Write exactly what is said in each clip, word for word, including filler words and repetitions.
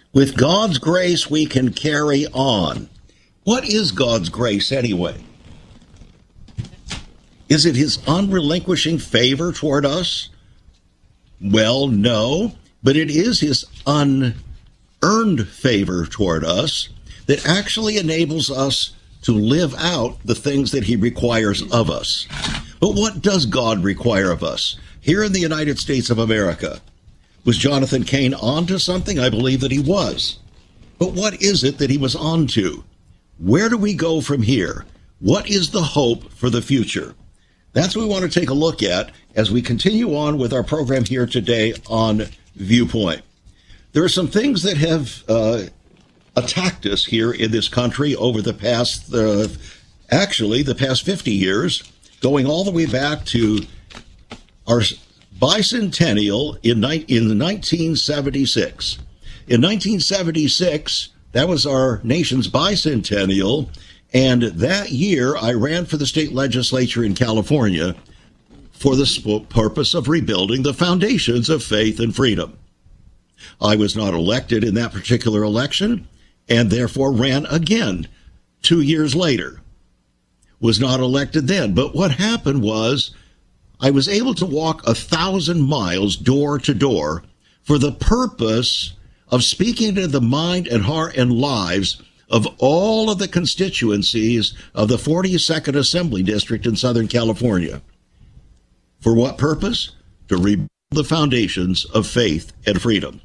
With God's grace, we can carry on. What is God's grace anyway? Is it his unrelinquishing favor toward us? Well, no, but it is his unearned favor toward us that actually enables us to live out the things that he requires of us. But what does God require of us? Here in the United States of America, was Jonathan Cain onto something? I believe that he was. But what is it that he was onto? Where do we go from here? What is the hope for the future? That's what we want to take a look at as we continue on with our program here today on Viewpoint. There are some things that have uh, attacked us here in this country over the past, uh, actually, the past fifty years, going all the way back to our bicentennial in, ni- in nineteen seventy-six. In nineteen seventy-six, that was our nation's bicentennial, and that year I ran for the state legislature in California for the sp- purpose of rebuilding the foundations of faith and freedom. I was not elected in that particular election, and therefore ran again two years later. Was not elected then, but what happened was I was able to walk a thousand miles door to door for the purpose of speaking to the mind and heart and lives of all of the constituencies of the forty-second Assembly District in Southern California. For what purpose? To rebuild the foundations of faith and freedom.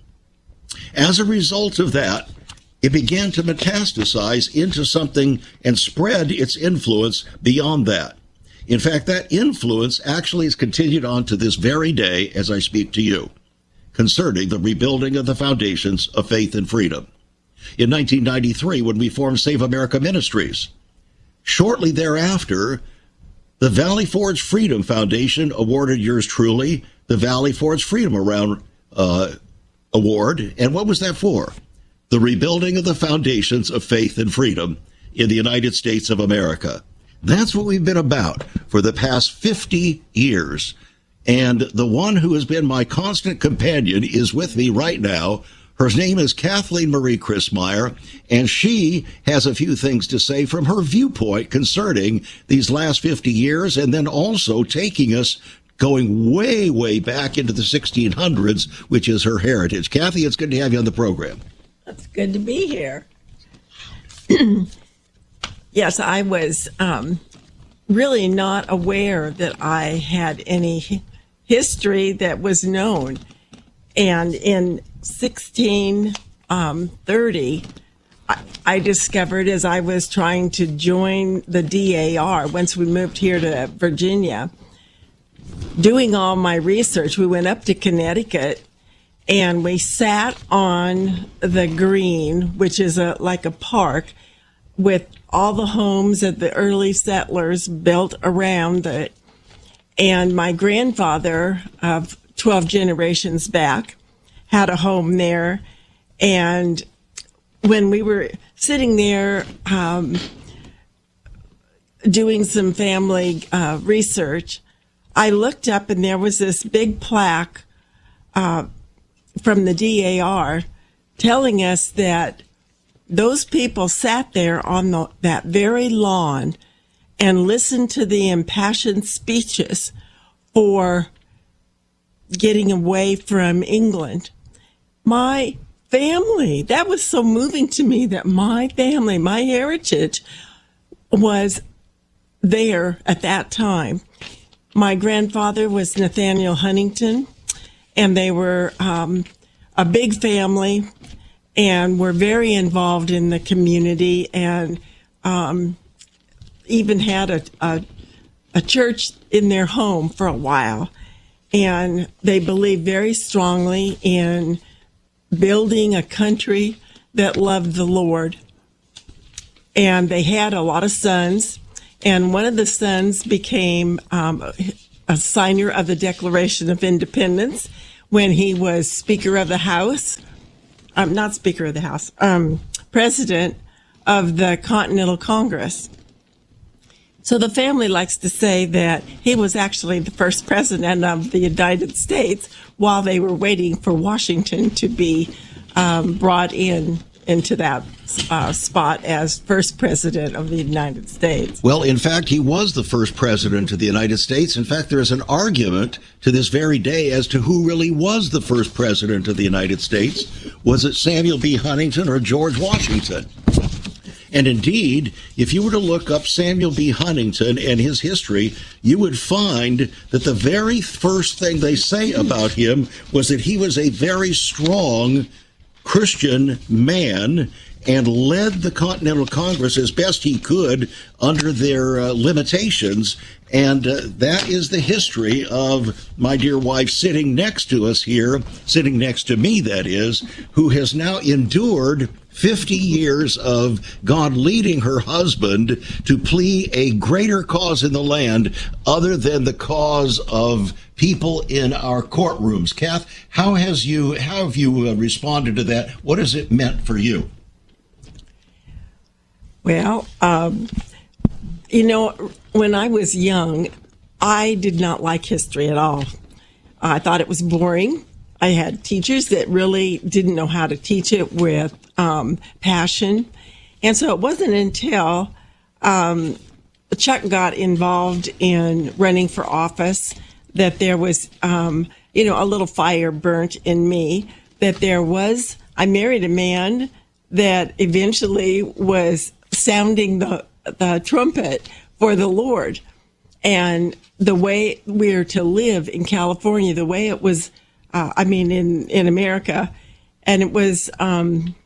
As a result of that, it began to metastasize into something and spread its influence beyond that. In fact, that influence actually has continued on to this very day as I speak to you, concerning the rebuilding of the foundations of faith and freedom. In nineteen ninety-three, when we formed Save America Ministries, shortly thereafter, the Valley Forge Freedom Foundation awarded yours truly the Valley Forge Freedom Around uh, Award. And what was that for? The rebuilding of the foundations of faith and freedom in the United States of America. That's what we've been about for the past fifty years. And the one who has been my constant companion is with me right now. Her name is Kathleen Marie Christmeyer, and she has a few things to say from her viewpoint concerning these last fifty years, and then also taking us going way, way back into the sixteen hundreds, which is her heritage. Kathy, it's good to have you on the program. It's good to be here. Yes, I was um, really not aware that I had any history that was known. And in sixteen thirty, I, I discovered as I was trying to join the D A R, once we moved here to Virginia, doing all my research, we went up to Connecticut and we sat on the green, which is a like a park, with all the homes that the early settlers built around it. And my grandfather of twelve generations back had a home there. And when we were sitting there um, doing some family uh, research, I looked up and there was this big plaque uh, from the D A R telling us that those people sat there on the, that very lawn and listened to the impassioned speeches for getting away from England. My family, that was so moving to me that my family, my heritage was there at that time. My grandfather was Nathaniel Huntington, and they were um, a big family and were very involved in the community, and um, even had a, a a church in their home for a while. And they believed very strongly in building a country that loved the Lord. And they had a lot of sons, and one of the sons became um, a signer of the Declaration of Independence when he was Speaker of the House. Um, not Speaker of the House, um, President of the Continental Congress. So the family likes to say that he was actually the first president of the United States while they were waiting for Washington to be um, brought in into that uh, spot as first president of the United States. Well, in fact, he was the first president of the United States. In fact, there is an argument to this very day as to who really was the first president of the United States. Was it Samuel B. Huntington or George Washington? And indeed, if you were to look up Samuel B. Huntington and his history, you would find that the very first thing they say about him was that he was a very strong Christian man and led the Continental Congress as best he could under their uh, limitations. And uh, that is the history of my dear wife sitting next to us here, sitting next to me, that is, who has now endured fifty years of God leading her husband to plead a greater cause in the land other than the cause of people in our courtrooms. Kath, how has you how have you uh, responded to that? What has it meant for you? Well, um, you know, when I was young, I did not like history at all. I thought it was boring. I had teachers that really didn't know how to teach it with um, passion. And so it wasn't until um, Chuck got involved in running for office that there was, um, you know, a little fire burnt in me, that there was, I married a man that eventually was sounding the, the trumpet for the Lord. And the way we're to live in California, the way it was, uh, I mean, in, in America, and it was um,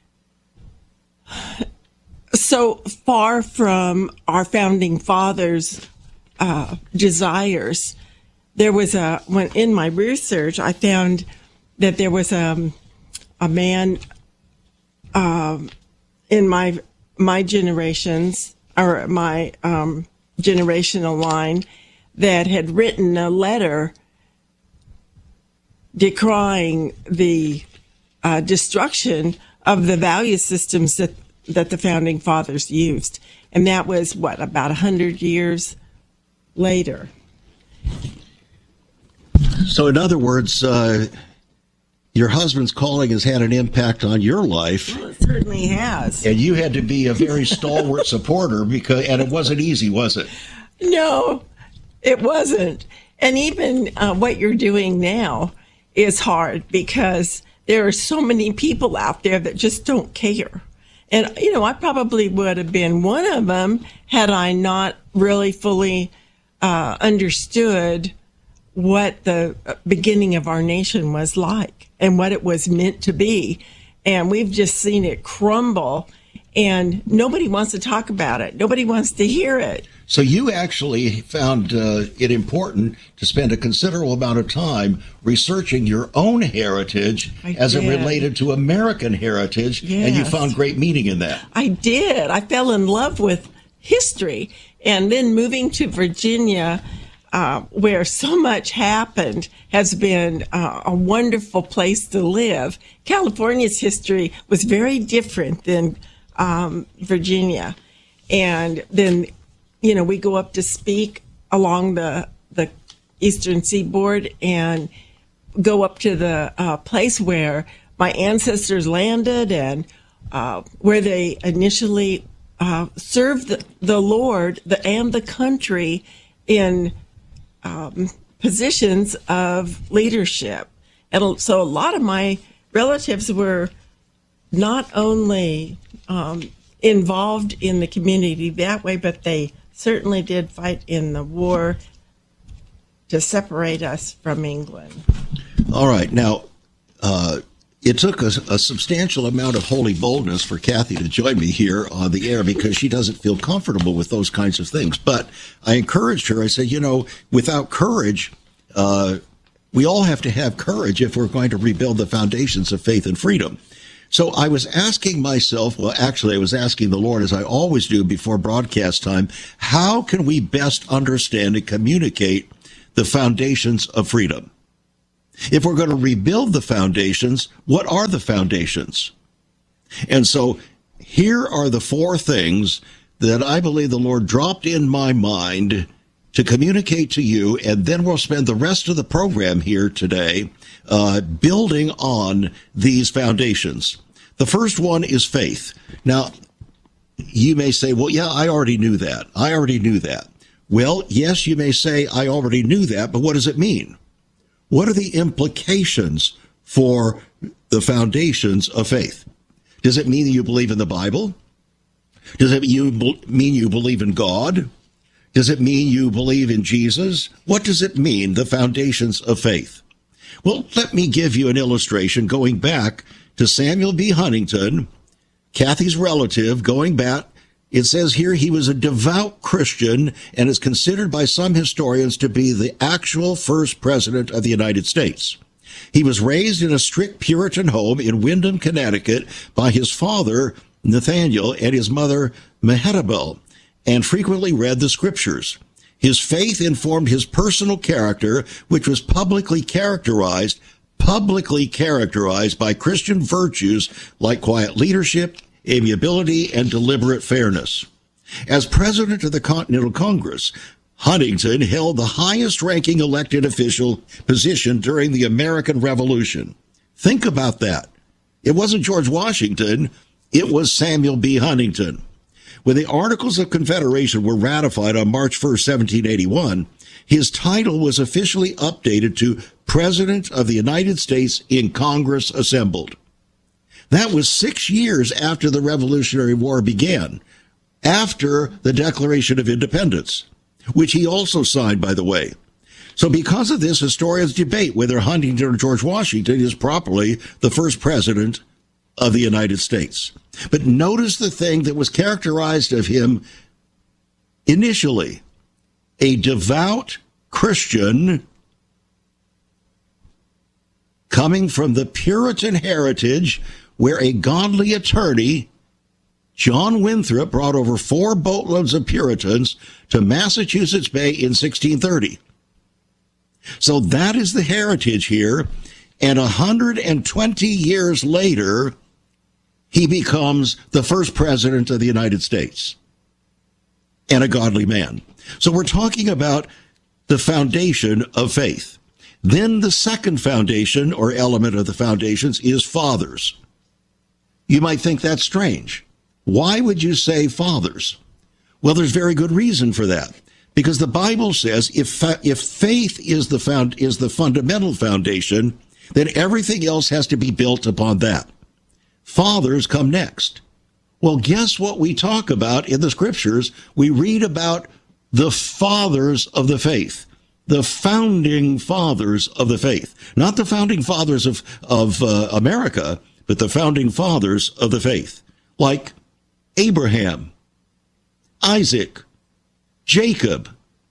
so far from our founding fathers' uh, desires. There was a, when in my research, I found that there was a, a man uh, in my my generations, or my um, generational line, that had written a letter decrying the uh, destruction of the value systems that, that the founding fathers used. And that was, what, about one hundred years later. So in other words, uh, your husband's calling has had an impact on your life. Well, it certainly has. And you had to be a very stalwart supporter, because, and it wasn't easy, was it? No, it wasn't. And even uh, what you're doing now is hard, because there are so many people out there that just don't care. And, you know, I probably would have been one of them had I not really fully uh, understood what the beginning of our nation was like and what it was meant to be. And we've just seen it crumble, and nobody wants to talk about it. Nobody wants to hear it. So you actually found uh, it important to spend a considerable amount of time researching your own heritage I as did. it related to American heritage, Yes. and you found great meaning in that. I did. I fell in love with history. And then moving to Virginia, uh, where so much happened, has been uh, a wonderful place to live. California's history was very different than um, Virginia. And then, you know, we go up to speak along the, the Eastern Seaboard and go up to the uh, place where my ancestors landed and uh, where they initially uh, served the, the Lord the, and the country in um, positions of leadership. And so a lot of my relatives were not only um, involved in the community that way, but they certainly did fight in the war to separate us from England. All right. Now, uh, it took a, a substantial amount of holy boldness for Kathy to join me here on the air, because she doesn't feel comfortable with those kinds of things. But I encouraged her. I said, you know, without courage, uh, we all have to have courage if we're going to rebuild the foundations of faith and freedom. So I was asking myself, well, actually, I was asking the Lord, as I always do before broadcast time, how can we best understand and communicate the foundations of freedom? If we're going to rebuild the foundations, what are the foundations? And so here are the four things that I believe the Lord dropped in my mind to communicate to you, and then we'll spend the rest of the program here today uh, building on these foundations. The first one is faith. Now, you may say, well, yeah, I already knew that. I already knew that. Well, yes, you may say, I already knew that, but what does it mean? What are the implications for the foundations of faith? Does it mean that you believe in the Bible? Does it mean you believe in God? Does it mean you believe in Jesus? What does it mean, the foundations of faith? Well, let me give you an illustration going back to Samuel B. Huntington, Kathy's relative, going back. It says here he was a devout Christian and is considered by some historians to be the actual first president of the United States. He was raised in a strict Puritan home in Windham, Connecticut by his father, Nathaniel, and his mother, Mehetabel, and frequently read the scriptures. His faith informed his personal character, which was publicly characterized, publicly characterized by Christian virtues like quiet leadership, amiability, and deliberate fairness. As president of the Continental Congress, Huntington held the highest-ranking elected official position during the American Revolution. Think about that. It wasn't George Washington, it was Samuel B. Huntington. When the Articles of Confederation were ratified on March first, seventeen eighty-one, his title was officially updated to President of the United States in Congress assembled. That was six years after the Revolutionary War began, after the Declaration of Independence, which he also signed, by the way. So because of this, historians debate whether Huntington or George Washington is properly the first president of the United States. But notice the thing that was characterized of him initially: a devout Christian coming from the Puritan heritage where a godly attorney, John Winthrop, brought over four boatloads of Puritans to Massachusetts Bay in sixteen thirty. So that is the heritage here. And one hundred twenty years later, he becomes the first president of the United States and a godly man. So we're talking about the foundation of faith. Then the second foundation or element of the foundations is fathers. You might think that's strange. Why would you say fathers? Well, there's very good reason for that. Because the Bible says if if faith is the found is the fundamental foundation, then everything else has to be built upon that. Fathers come next. Well, guess what we talk about in the scriptures? We read about the fathers of the faith, the founding fathers of the faith, not the founding fathers of, of uh, America, but the founding fathers of the faith, like Abraham, Isaac, Jacob,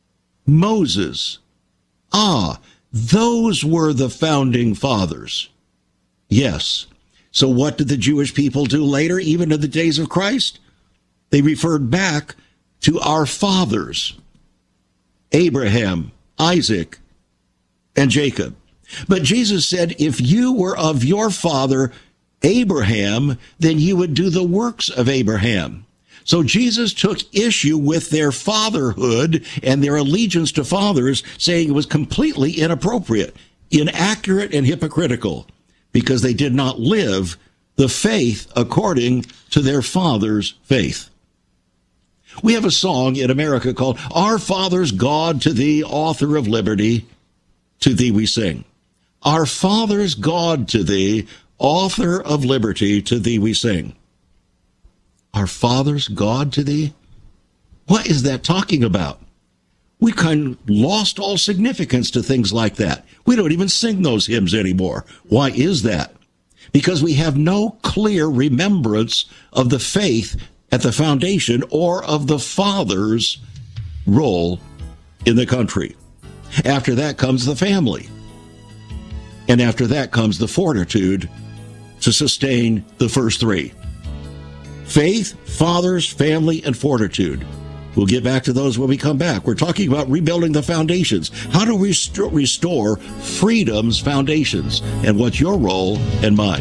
Moses. Ah, those were the founding fathers. Yes. So what did the Jewish people do later, even in the days of Christ? They referred back to our fathers, Abraham, Isaac, and Jacob. But Jesus said, if you were of your father, Abraham, then you would do the works of Abraham. So Jesus took issue with their fatherhood and their allegiance to fathers, saying it was completely inappropriate, inaccurate, and hypocritical, because they did not live the faith according to their father's faith. We have a song in America called Our Father's God, to Thee, Author of Liberty, to Thee we sing. Our Father's God, to Thee, Author of Liberty, to Thee we sing. Our Father's God to Thee? What is that talking about? We kind of lost all significance to things like that. We don't even sing those hymns anymore. Why is that? Because we have no clear remembrance of the faith at the foundation or of the father's role in the country. After that comes the family. And after that comes the fortitude to sustain the first three. Faith, fathers, family, and fortitude. We'll get back to those when we come back. We're talking about rebuilding the foundations. How to rest- restore freedom's foundations, and what's your role and mine.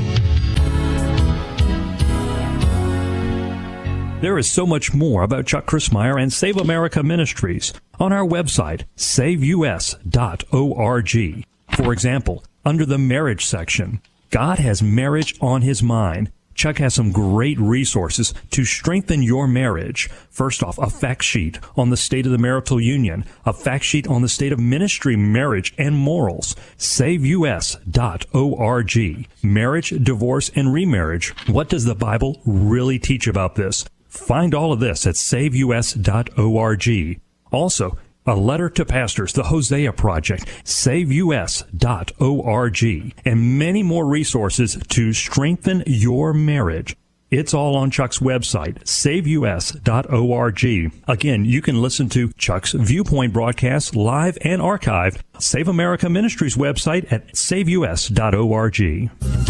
There is so much more about Chuck Crismier and Save America Ministries on our website, save u s dot org. For example, under the marriage section. God has marriage on his mind. Chuck has some great resources to strengthen your marriage. First off, a fact sheet on the state of the marital union, a fact sheet on the state of ministry, marriage, and morals. save U S dot org. Marriage, divorce, and remarriage. What does the Bible really teach about this? Find all of this at save U S dot org. Also, a letter to pastors, the Hosea Project, save U S dot org, and many more resources to strengthen your marriage. It's all on Chuck's website, save U S dot org. Again, you can listen to Chuck's Viewpoint broadcasts live and archived. Save America Ministries website at save U S dot org.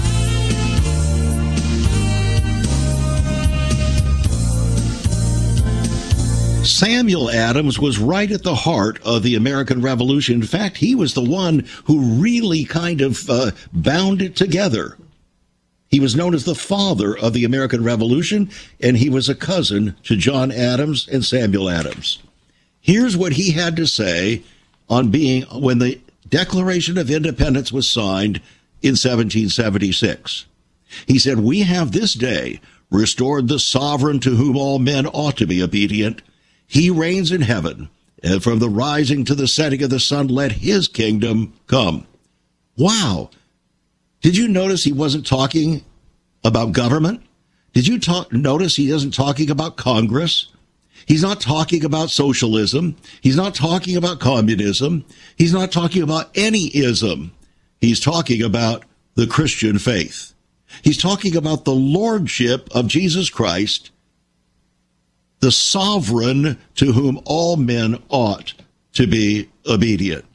Samuel Adams was right at the heart of the American Revolution. In fact, he was the one who really kind of uh, bound it together. He was known as the father of the American Revolution, and he was a cousin to John Adams and Samuel Adams. Here's what he had to say on being when the Declaration of Independence was signed in seventeen seventy-six. He said, "We have this day restored the sovereign to whom all men ought to be obedient. He reigns in heaven, and from the rising to the setting of the sun, let his kingdom come." Wow. Did you notice he wasn't talking about government? Did you talk, notice he isn't talking about Congress? He's not talking about socialism. He's not talking about communism. He's not talking about any ism. He's talking about the Christian faith. He's talking about the lordship of Jesus Christ, the sovereign to whom all men ought to be obedient.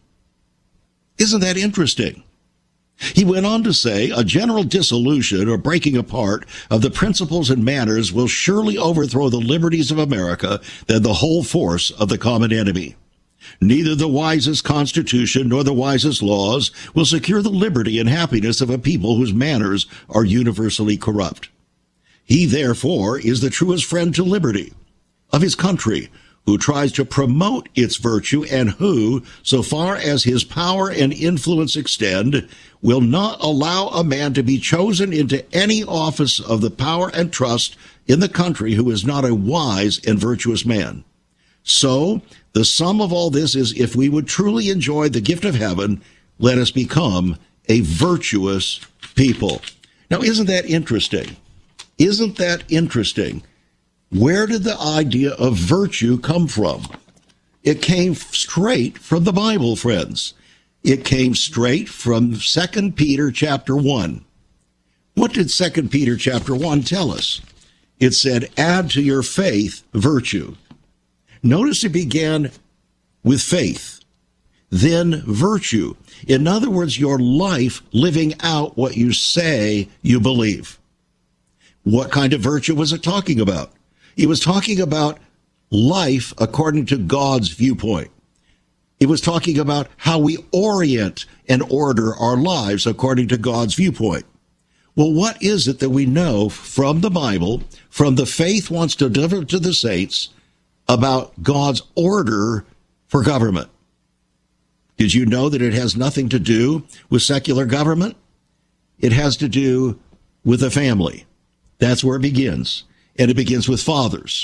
Isn't that interesting? He went on to say, "A general dissolution or breaking apart of the principles and manners will surely overthrow the liberties of America than the whole force of the common enemy. Neither the wisest constitution nor the wisest laws will secure the liberty and happiness of a people whose manners are universally corrupt. He, therefore, is the truest friend to liberty of his country, who tries to promote its virtue and who, so far as his power and influence extend, will not allow a man to be chosen into any office of the power and trust in the country who is not a wise and virtuous man. So, the sum of all this is, if we would truly enjoy the gift of heaven, let us become a virtuous people." Now, isn't that interesting? Isn't that interesting? Where did the idea of virtue come from? It came straight from the Bible, friends. It came straight from Second Peter chapter one. What did Second Peter chapter one tell us? It said, "Add to your faith virtue." Notice it began with faith, then virtue. In other words, your life living out what you say you believe. What kind of virtue was it talking about? It was talking about life according to God's viewpoint. It was talking about how we orient and order our lives according to God's viewpoint. Well, what is it that we know from the Bible, from the faith wants to deliver to the saints, about God's order for government? Did you know that it has nothing to do with secular government? It has to do with the family. That's where it begins. And it begins with fathers.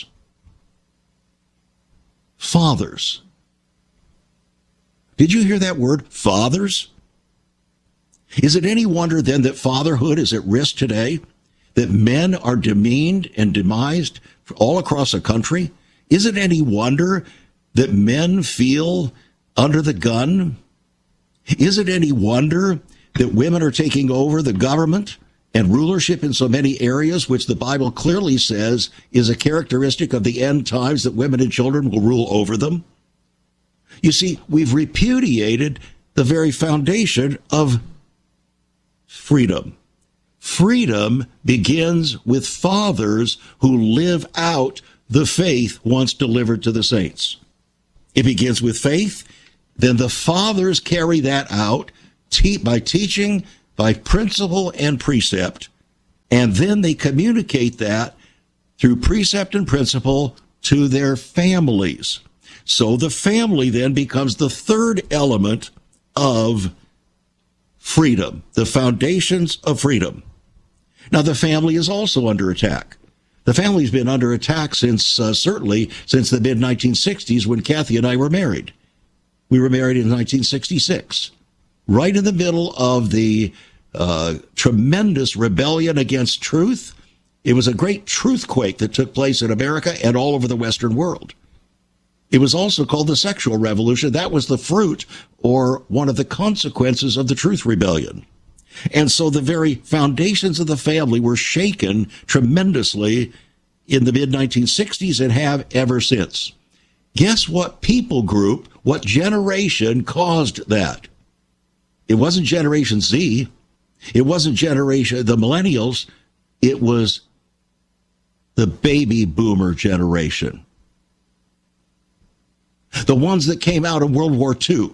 Fathers. Did you hear that word, fathers? Is it any wonder then that fatherhood is at risk today? That men are demeaned and demised all across the country? Is it any wonder that men feel under the gun? Is it any wonder that women are taking over the government and rulership in so many areas, which the Bible clearly says is a characteristic of the end times, that women and children will rule over them? You see, we've repudiated the very foundation of freedom. Freedom begins with fathers who live out the faith once delivered to the saints. It begins with faith. Then the fathers carry that out te- by teaching, by principle and precept, and then they communicate that through precept and principle to their families. So the family then becomes the third element of freedom, the foundations of freedom. Now, the family is also under attack. The family's been under attack since, uh, certainly, since the mid nineteen sixties when Kathy and I were married. We were married in nineteen sixty-six, right in the middle of the uh, tremendous rebellion against truth. It was a great truth quake that took place in America and all over the Western world. It was also called the sexual revolution. That was the fruit or one of the consequences of the truth rebellion. And so the very foundations of the family were shaken tremendously in the mid nineteen sixties and have ever since. Guess what people group, what generation caused that? It wasn't Generation Z. It wasn't generation, the millennials. It was the baby boomer generation. The ones that came out of World War Two.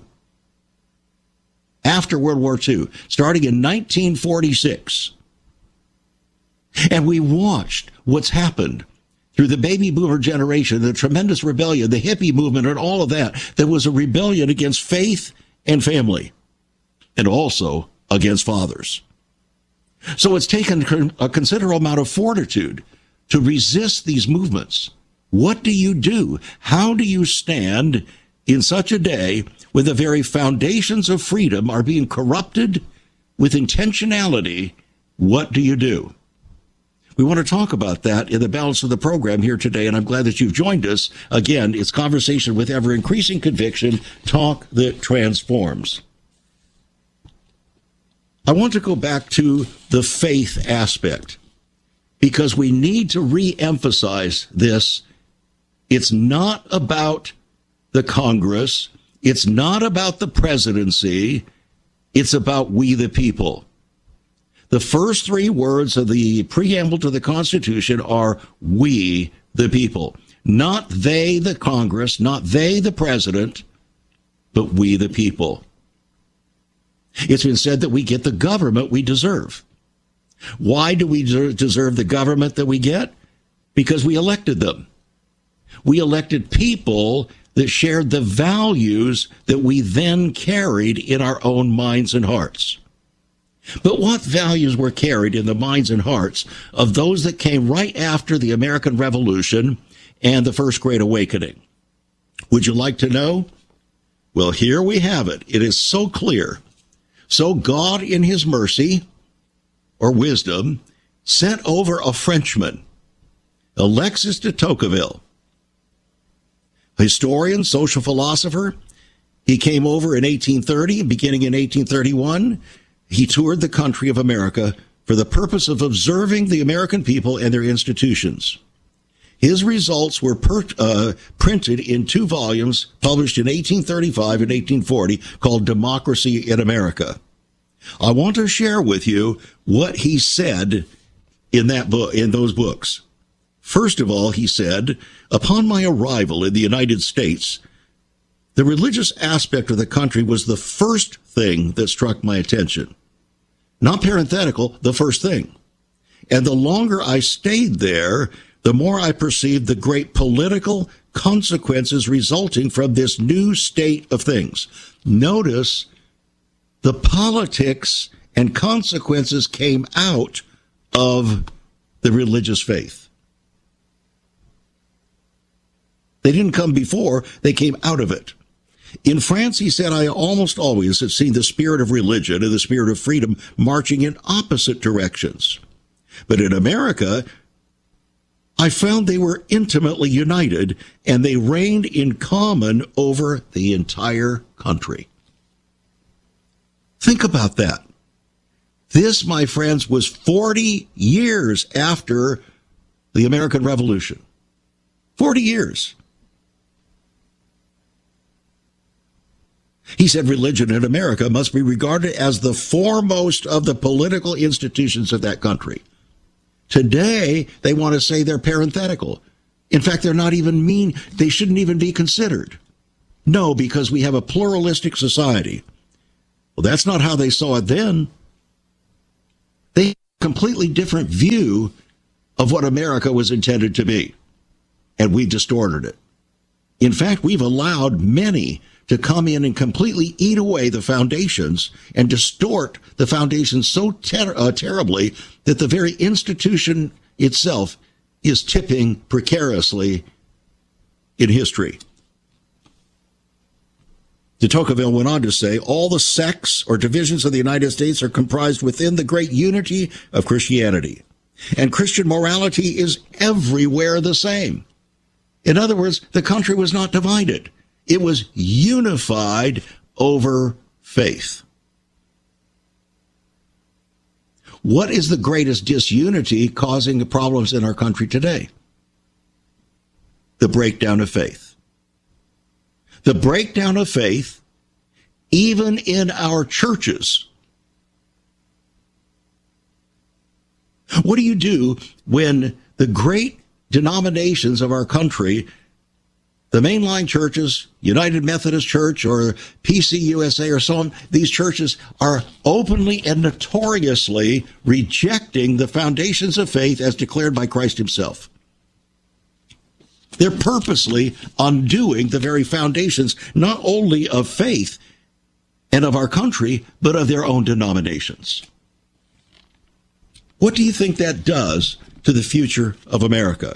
After World War Two, starting in nineteen forty-six. And we watched what's happened through the baby boomer generation, the tremendous rebellion, the hippie movement, and all of that. There was a rebellion against faith and family, and also against fathers. So it's taken a considerable amount of fortitude to resist these movements. What do you do? How do you stand in such a day when the very foundations of freedom are being corrupted with intentionality? What do you do? We want to talk about that in the balance of the program here today, and I'm glad that you've joined us. Again, it's Conversation with Ever-Increasing Conviction, talk that transforms. I want to go back to the faith aspect, because we need to re-emphasize this. It's not about the Congress. It's not about the presidency. It's about we the people. The first three words of the preamble to the Constitution are we the people. Not they the Congress, not they the president, but we the people. It's been said that we get the government we deserve. Why do we deserve the government that we get? Because we elected them. We elected people that shared the values that we then carried in our own minds and hearts. But what values were carried in the minds and hearts of those that came right after the American Revolution and the First Great Awakening? Would you like to know? Well, here we have it. It is so clear. So God, in his mercy or wisdom, sent over a Frenchman, Alexis de Tocqueville, historian, social philosopher. He came over in eighteen thirty, beginning in eighteen thirty-one. He toured the country of America for the purpose of observing the American people and their institutions. His results were per, uh, printed in two volumes, published in eighteen thirty-five and eighteen forty, called Democracy in America. I want to share with you what he said in that book, in those books. First of all, he said, upon my arrival in the United States, the religious aspect of the country was the first thing that struck my attention. Not parenthetical, the first thing. And the longer I stayed there, the more I perceived the great political consequences resulting from this new state of things. Notice the politics and consequences came out of the religious faith. They didn't come before, they came out of it. In France, he said, I almost always have seen the spirit of religion and the spirit of freedom marching in opposite directions. But in America, I found they were intimately united and they reigned in common over the entire country. Think about that. This, my friends, was forty years after the American Revolution. forty years. He said religion in America must be regarded as the foremost of the political institutions of that country. Today, they want to say they're parenthetical. In fact, they're not even mean. They shouldn't even be considered. No, because we have a pluralistic society. Well, that's not how they saw it then. They had a completely different view of what America was intended to be. And we distorted it. In fact, we've allowed many to come in and completely eat away the foundations and distort the foundations so ter- uh, terribly that the very institution itself is tipping precariously in history. De Tocqueville went on to say, all the sects or divisions of the United States are comprised within the great unity of Christianity. And Christian morality is everywhere the same. In other words, the country was not divided. It was unified over faith. What is the greatest disunity causing the problems in our country today? The breakdown of faith. The breakdown of faith, even in our churches. What do you do when the great denominations of our country, the mainline churches, United Methodist Church or P C U S A or so on, these churches are openly and notoriously rejecting the foundations of faith as declared by Christ himself? They're purposely undoing the very foundations, not only of faith and of our country, but of their own denominations. What do you think that does to the future of America?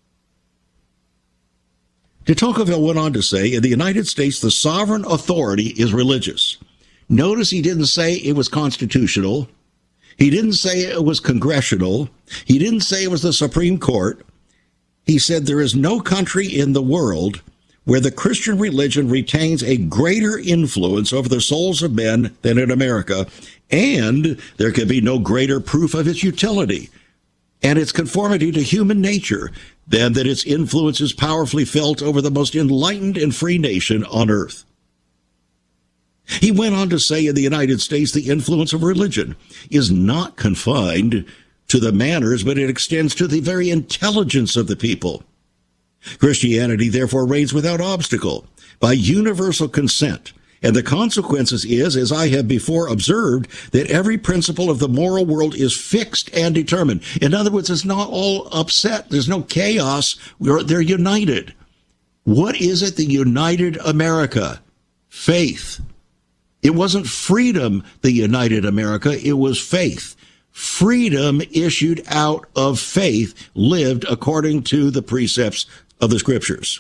De Tocqueville went on to say, in the United States, the sovereign authority is religious. Notice he didn't say it was constitutional. He didn't say it was congressional. He didn't say it was the Supreme Court. He said there is no country in the world where the Christian religion retains a greater influence over the souls of men than in America, and there can be no greater proof of its utility and its conformity to human nature than that its influence is powerfully felt over the most enlightened and free nation on earth. He went on to say in the United States the influence of religion is not confined to the manners, but it extends to the very intelligence of the people. Christianity, therefore, reigns without obstacle by universal consent, and the consequences is, as I have before observed, that every principle of the moral world is fixed and determined. In other words, it's not all upset. There's no chaos. We're, they're united. What is it that united America? Faith. It wasn't freedom that united America. It was faith. Freedom issued out of faith, lived according to the precepts of the scriptures.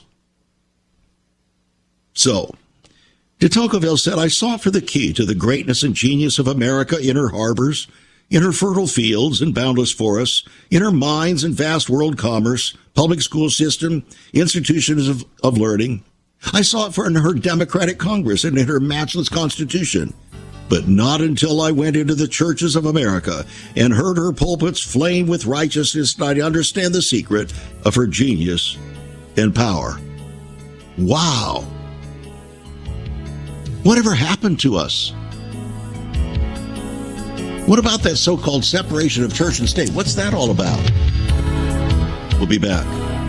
So, de Tocqueville said, I sought for the key to the greatness and genius of America in her harbors, in her fertile fields and boundless forests, in her mines and vast world commerce, public school system, institutions of, of learning. I sought for in her democratic Congress and in her matchless Constitution. But not until I went into the churches of America and heard her pulpits flame with righteousness did I understand the secret of her genius and power. Wow. Whatever happened to us? What about that so-called separation of church and state? What's that all about? We'll be back.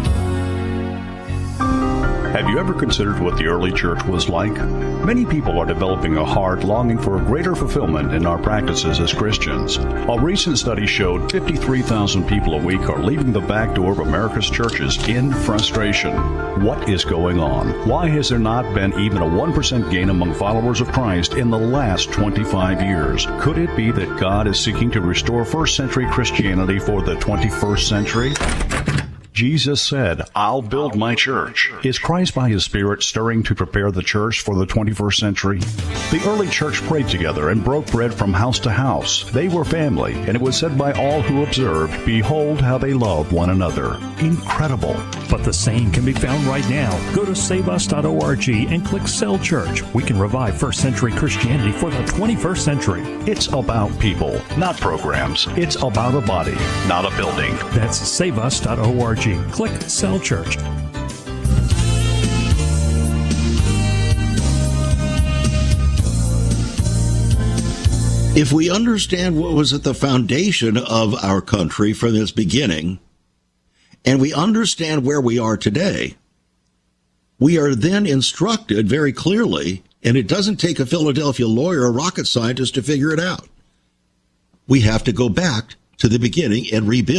Have you ever considered what the early church was like? Many people are developing a heart longing for a greater fulfillment in our practices as Christians. A recent study showed fifty-three thousand people a week are leaving the back door of America's churches in frustration. What is going on? Why has there not been even a one percent gain among followers of Christ in the last twenty-five years? Could it be that God is seeking to restore first century Christianity for the twenty-first century? Jesus said, I'll build my church. Is Christ by his Spirit stirring to prepare the church for the twenty-first century? The early church prayed together and broke bread from house to house. They were family, and it was said by all who observed, behold how they love one another. Incredible. But the same can be found right now. Go to save us dot org and click Cell Church. We can revive first century Christianity for the twenty-first century. It's about people, not programs. It's about a body, not a building. That's save us dot org. Click Cell Church. If we understand what was at the foundation of our country from its beginning, and we understand where we are today, we are then instructed very clearly, and it doesn't take a Philadelphia lawyer or rocket scientist to figure it out. We have to go back to the beginning and rebuild.